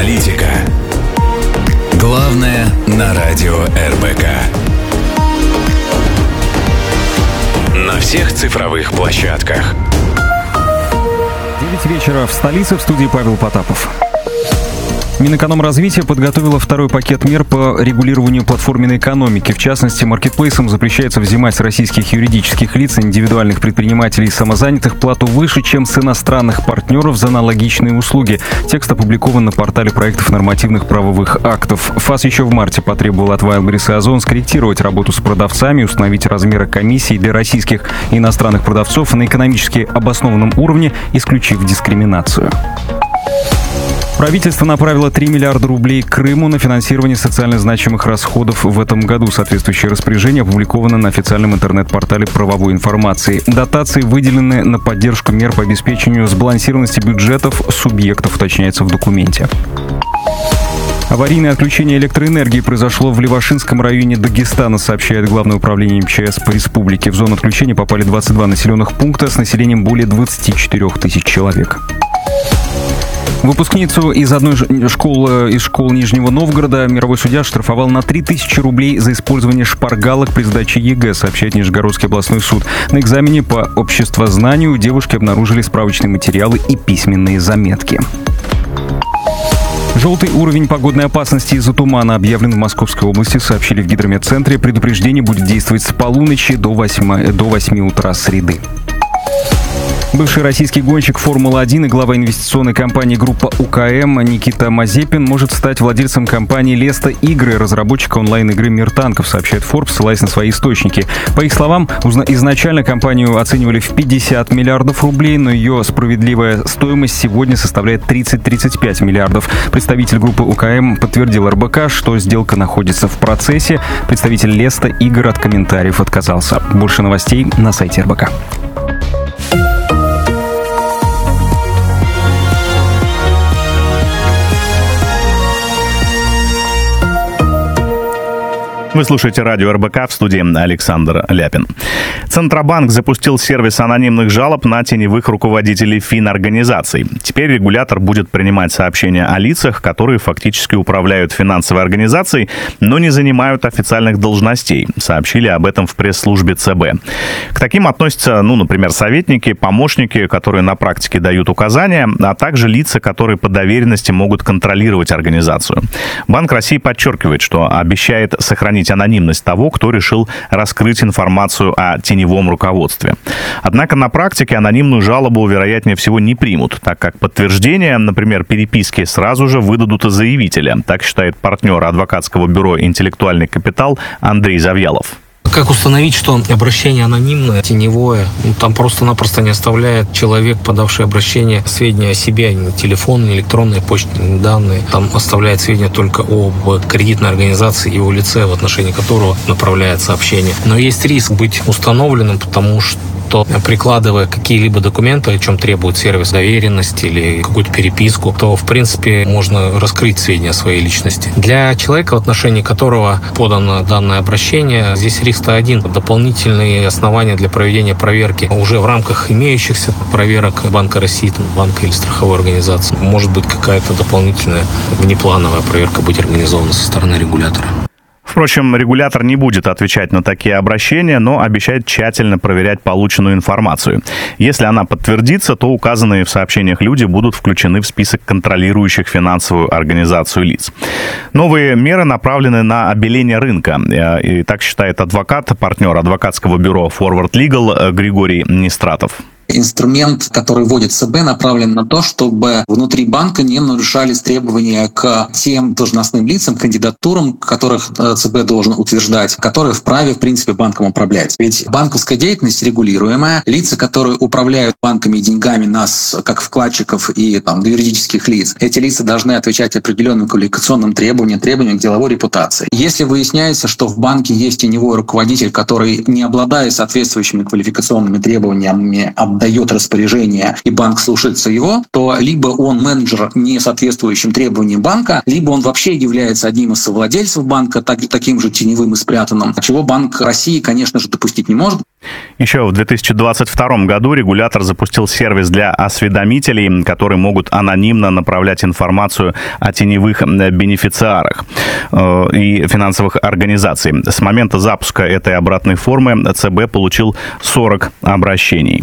Политика. Главное на радио РБК. На всех цифровых площадках. 9 вечера в столице, в студии Павел Потапов. Минэкономразвития подготовила второй пакет мер по регулированию платформенной экономики. В частности, маркетплейсам запрещается взимать с российских юридических лиц, индивидуальных предпринимателей и самозанятых плату выше, чем с иностранных партнеров за аналогичные услуги. Текст опубликован на портале проектов нормативных правовых актов. ФАС еще в марте потребовал от Wildberries и Озон скорректировать работу с продавцами, установить размеры комиссий для российских и иностранных продавцов на экономически обоснованном уровне, исключив дискриминацию. Правительство направило 3 миллиарда рублей Крыму на финансирование социально значимых расходов в этом году. Соответствующее распоряжение опубликовано на официальном интернет-портале правовой информации. Дотации выделены на поддержку мер по обеспечению сбалансированности бюджетов субъектов, уточняется в документе. Аварийное отключение электроэнергии произошло в Левашинском районе Дагестана, сообщает Главное управление МЧС по республике. В зону отключения попали 22 населенных пункта с населением более 24 тысяч человек. Выпускницу из одной из школ Нижнего Новгорода мировой судья штрафовал на 3000 рублей за использование шпаргалок при сдаче ЕГЭ, сообщает Нижегородский областной суд. На экзамене по обществознанию у девушки обнаружили справочные материалы и письменные заметки. Желтый уровень погодной опасности из-за тумана объявлен в Московской области, сообщили в Гидрометцентре. Предупреждение будет действовать с полуночи до 8 утра среды. Бывший российский гонщик Формулы-1 и глава инвестиционной компании группа УКМ Никита Мазепин может стать владельцем компании «Леста Игры», разработчика онлайн-игры «Мир танков», сообщает Forbes, ссылаясь на свои источники. По их словам, изначально компанию оценивали в 50 миллиардов рублей, но ее справедливая стоимость сегодня составляет 30-35 миллиардов. Представитель группы УКМ подтвердил РБК, что сделка находится в процессе. Представитель «Леста Игр» от комментариев отказался. Больше новостей на сайте РБК. Вы слушаете радио РБК, в студии Александр Ляпин. Центробанк запустил сервис анонимных жалоб на теневых руководителей финорганизаций. Теперь регулятор будет принимать сообщения о лицах, которые фактически управляют финансовой организацией, но не занимают официальных должностей. Сообщили об этом в пресс-службе ЦБ. К таким относятся, например, советники, помощники, которые на практике дают указания, а также лица, которые по доверенности могут контролировать организацию. Банк России подчеркивает, что обещает сохранить анонимность того, кто решил раскрыть информацию о теневом руководстве. Однако на практике анонимную жалобу, вероятнее всего, не примут, так как подтверждение, например, переписки, сразу же выдадут заявителя. Так считает партнер адвокатского бюро «Интеллектуальный капитал» Андрей Завьялов. Как установить, что обращение анонимное, теневое, там просто-напросто не оставляет человек, подавший обращение, сведения о себе, ни телефон, ни электронные почтовые данные. Там оставляет сведения только об кредитной организации и о лице, в отношении которого направляет сообщение. Но есть риск быть установленным, потому что прикладывая какие-либо документы, о чем требует сервис доверенности или какую-то переписку, то, в принципе, можно раскрыть сведения о своей личности. Для человека, в отношении которого подано данное обращение, здесь риск один. Дополнительные основания для проведения проверки уже в рамках имеющихся проверок Банка России, банка или страховой организации. Может быть, какая-то дополнительная внеплановая проверка быть организована со стороны регулятора. Впрочем, регулятор не будет отвечать на такие обращения, но обещает тщательно проверять полученную информацию. Если она подтвердится, то указанные в сообщениях люди будут включены в список контролирующих финансовую организацию лиц. Новые меры направлены на обеление рынка. И так считает адвокат, партнер адвокатского бюро Forward Legal Григорий Нестратов. Инструмент, который вводит ЦБ, направлен на то, чтобы внутри банка не нарушались требования к тем должностным лицам, кандидатурам, которых ЦБ должен утверждать, которые вправе, в принципе, банком управлять. Ведь банковская деятельность регулируемая. Лица, которые управляют банками и деньгами нас, как вкладчиков и юридических лиц, эти лица должны отвечать определенным квалификационным требованиям к деловой репутации. Если выясняется, что в банке есть теневой руководитель, который, не обладая соответствующими квалификационными требованиями об дает распоряжение, и банк слушается его, то либо он менеджер, не соответствующим требованиям банка, либо он вообще является одним из совладельцев банка, таким же теневым и спрятанным, чего Банк России, конечно же, допустить не может. Еще в 2022 году регулятор запустил сервис для осведомителей, которые могут анонимно направлять информацию о теневых бенефициарах и финансовых организаций. С момента запуска этой обратной формы ЦБ получил 40 обращений.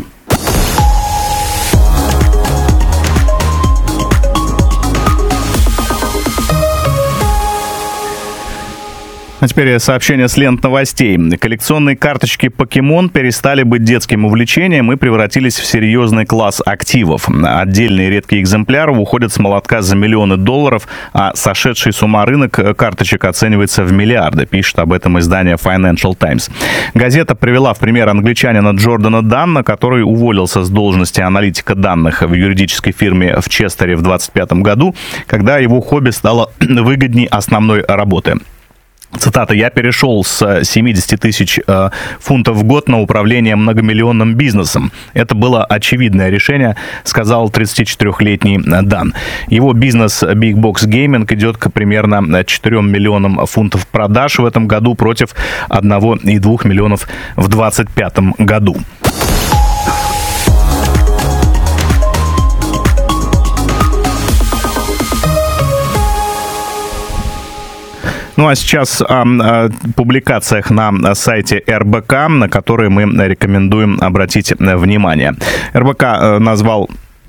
А теперь сообщение с лент новостей. Коллекционные карточки «Покемон» перестали быть детским увлечением и превратились в серьезный класс активов. Отдельные редкие экземпляры уходят с молотка за миллионы долларов, а сошедший с ума рынок карточек оценивается в миллиарды, пишет об этом издание Financial Times. Газета привела в пример англичанина Джордана Данна, который уволился с должности аналитика данных в юридической фирме в Честере в 2025 году, когда его хобби стало выгодней основной работы. Цитата: «Я перешел с 70 тысяч фунтов в год на управление многомиллионным бизнесом. Это было очевидное решение», сказал 34-летний Дан. Его бизнес Big Box Gaming идет к примерно 4 миллионам фунтов продаж в этом году против 1,2 миллионов в 2025 году. Ну а сейчас о публикациях на сайте РБК, на которые мы рекомендуем обратить внимание. РБК назвал...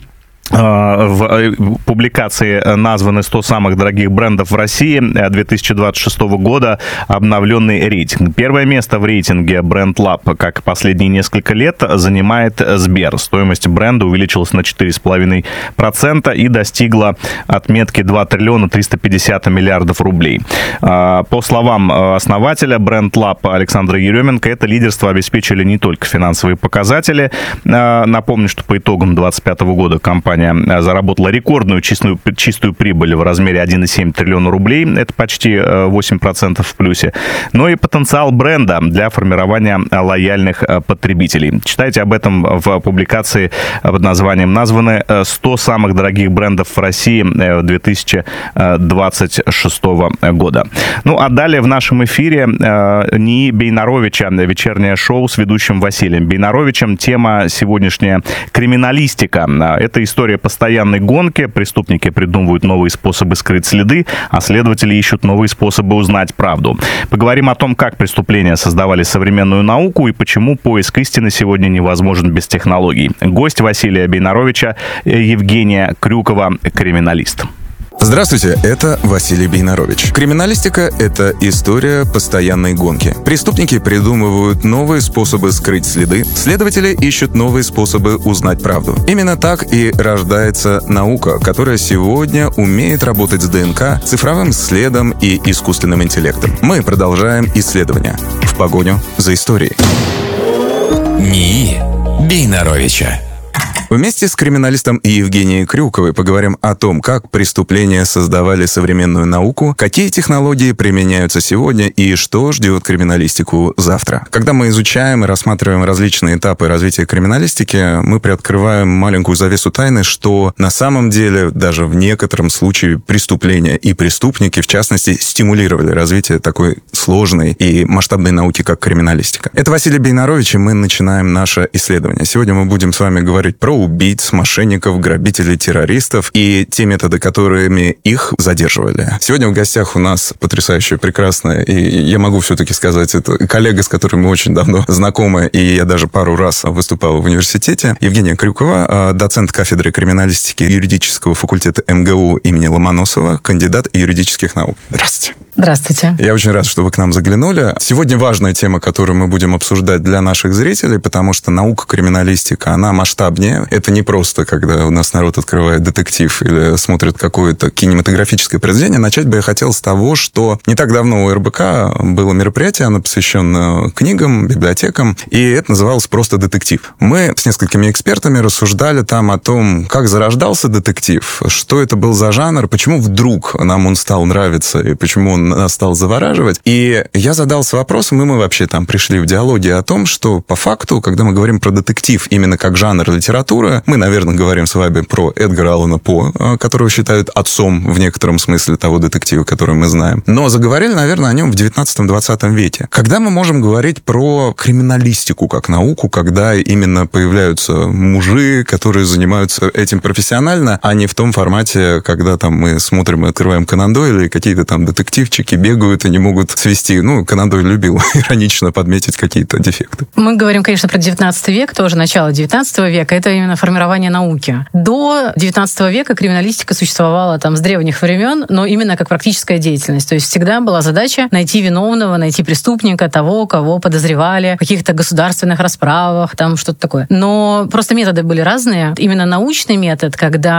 В публикации названы 100 самых дорогих брендов в России 2026 года, обновленный рейтинг. Первое место в рейтинге BrandLab, как последние несколько лет, занимает Сбер. Стоимость бренда увеличилась на 4,5% и достигла отметки 2 триллиона 350 миллиардов рублей. По словам основателя BrandLab Александра Еременко, это лидерство обеспечили не только финансовые показатели. Напомню, что по итогам 2025 года компания заработала рекордную чистую прибыль в размере 1,7 триллиона рублей. Это почти 8% в плюсе. Но и потенциал бренда для формирования лояльных потребителей. Читайте об этом в публикации под названием «Названы 100 самых дорогих брендов в России 2026 года». Ну, а далее в нашем эфире НИИ Бейнаровича, вечернее шоу с ведущим Василием Бейнаровичем. Тема сегодняшняя — криминалистика. Это история постоянной гонки. Преступники придумывают новые способы скрыть следы, а следователи ищут новые способы узнать правду. Поговорим о том, как преступления создавали современную науку и почему поиск истины сегодня невозможен без технологий. Гость Василия Бейнаровича — Евгения Крюкова, криминалист. Здравствуйте, это Василий Бейнарович. Криминалистика — это история постоянной гонки. Преступники придумывают новые способы скрыть следы, следователи ищут новые способы узнать правду. Именно так и рождается наука, которая сегодня умеет работать с ДНК, цифровым следом и искусственным интеллектом. Мы продолжаем исследования в погоню за историей. НИИ Бейнаровича. Вместе с криминалистом Евгенией Крюковой поговорим о том, как преступления создавали современную науку, какие технологии применяются сегодня и что ждет криминалистику завтра. Когда мы изучаем и рассматриваем различные этапы развития криминалистики, мы приоткрываем маленькую завесу тайны, что на самом деле даже в некотором случае преступления и преступники, в частности, стимулировали развитие такой сложной и масштабной науки, как криминалистика. Это Василий Бейнарович, и мы начинаем наше исследование. Сегодня мы будем с вами говорить про убийц, мошенников, грабителей, террористов и те методы, которыми их задерживали. Сегодня в гостях у нас потрясающая, прекрасная, и я могу все-таки сказать, это коллега, с которой мы очень давно знакомы, и я даже пару раз выступал в университете, Евгения Крюкова, доцент кафедры криминалистики юридического факультета МГУ имени Ломоносова, кандидат юридических наук. Здравствуйте. Здравствуйте. Я очень рад, что вы к нам заглянули. Сегодня важная тема, которую мы будем обсуждать для наших зрителей, потому что наука криминалистика, она масштабнее. Это не просто, когда у нас народ открывает детектив или смотрит какое-то кинематографическое произведение. Начать бы я хотел с того, что не так давно у РБК было мероприятие, оно посвящено книгам, библиотекам, и это называлось просто «Детектив». Мы с несколькими экспертами рассуждали там о том, как зарождался детектив, что это был за жанр, почему вдруг нам он стал нравиться, и почему он он нас стал завораживать. И я задался вопросом, и мы вообще там пришли в диалоги о том, что по факту, когда мы говорим про детектив именно как жанр литературы, мы, наверное, говорим с вами про Эдгара Аллана По, которого считают отцом в некотором смысле того детектива, который мы знаем. Но заговорили, наверное, о нем в 19-20 веке. Когда мы можем говорить про криминалистику как науку, когда именно появляются мужи, которые занимаются этим профессионально, а не в том формате, когда там мы смотрим и открываем Конан Дойля, и какие-то там детективчики бегают и не могут свести. Ну, Конан Дойль любил иронично подметить какие-то дефекты. Мы говорим, конечно, про 19 век, тоже начало 19 века. Это именно формирование науки. До 19 века криминалистика существовала там с древних времен, но именно как практическая деятельность. То есть всегда была задача найти виновного, найти преступника, того, кого подозревали в каких-то государственных расправах, там что-то такое. Но просто методы были разные. Именно научный метод, когда